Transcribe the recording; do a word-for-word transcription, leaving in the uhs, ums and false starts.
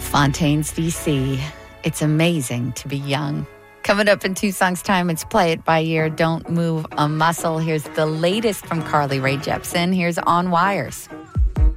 Fontaines, D C. It's amazing to be young. Coming up in two songs' time, it's Play It By Ear, Don't Move a Muscle. Here's the latest from Carly Rae Jepsen. Here's On Wires.